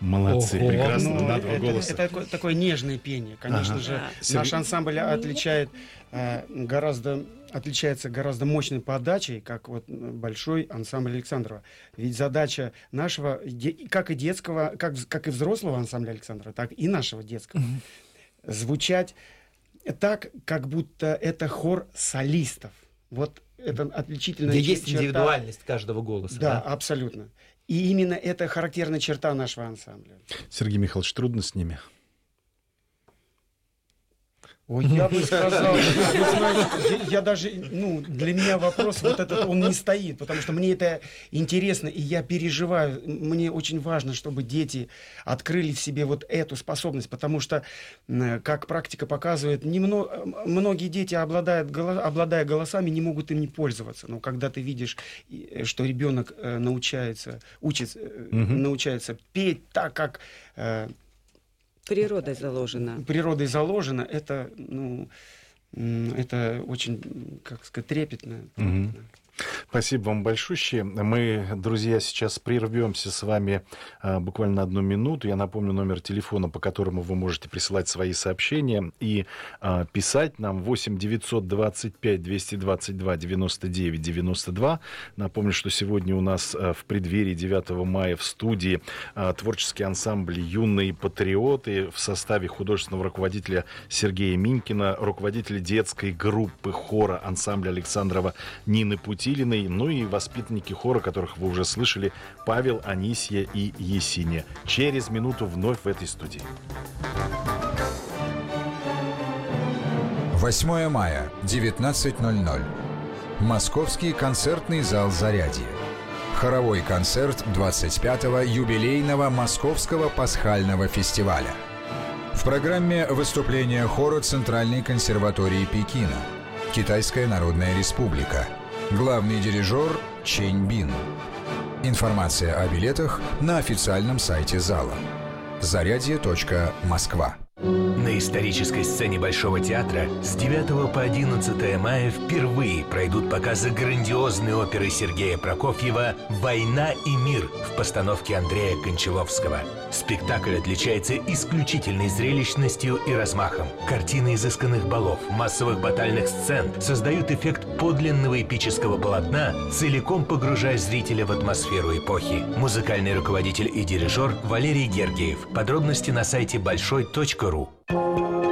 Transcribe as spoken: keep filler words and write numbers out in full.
Молодцы, Ого. прекрасно, Ну, на два это, голоса. это такое, такое нежное пение. Конечно Ага. же, Сергей- наш ансамбль отличает э, гораздо отличается гораздо мощной подачей, как вот большой ансамбль Александрова. Ведь задача нашего, де- как и детского, как, в- как и взрослого ансамбля Александрова, так и нашего детского, звучать так, как будто это хор солистов. Вот это отличительная Где чер- есть черта. индивидуальность каждого голоса. Да, Да? абсолютно. И именно это характерная черта нашего ансамбля. Сергей Михайлович, трудно с ними? Ой, я бы сказал, вы знаете, я, я даже, ну, для меня вопрос вот этот, он не стоит, потому что мне это интересно, и я переживаю, мне очень важно, чтобы дети открыли в себе вот эту способность, потому что, м, как практика показывает, немного, многие дети, обладают, голо- обладая голосами, не могут им не пользоваться, но когда ты видишь, и, что ребенок э, научается, учится, э, Мгм. научается петь так, как... э, Природой заложено. природой заложено, это, ну, м, это очень, м, как сказать, трепетно. Мгм. трепетно. Спасибо вам большущее. Мы, друзья, сейчас прервемся с вами а, буквально на одну минуту. Я напомню номер телефона, по которому вы можете присылать свои сообщения и а, писать нам восемь девятьсот двадцать пять двести двадцать два девяносто девять девяносто два. Напомню, что сегодня у нас а, в преддверии девятого мая в студии а, творческий ансамбль «Юные патриоты» в составе художественного руководителя Сергея Минькина, руководителя детской группы хора ансамбля Александрова Нины Путилиной, ну и воспитанники хора, которых вы уже слышали, Павел, Анисья и Есения. Через минуту вновь в этой студии. восьмое мая, девятнадцать ноль ноль. Московский концертный зал «Зарядье». Хоровой концерт двадцать пятого юбилейного Московского пасхального фестиваля. В программе выступления хора Центральной консерватории Пекина, Китайская Народная Республика. Главный дирижер Чэнь Бин. Информация о билетах на официальном сайте зала. зарядье точка москва. На исторической сцене Большого театра с девятого по одиннадцатое мая впервые пройдут показы грандиозной оперы Сергея Прокофьева «Война и мир» в постановке Андрея Кончаловского. Спектакль отличается исключительной зрелищностью и размахом. Картины изысканных балов, массовых батальных сцен создают эффект подлинного эпического полотна, целиком погружая зрителя в атмосферу эпохи. Музыкальный руководитель и дирижер Валерий Гергиев. Подробности на сайте большой точка ру.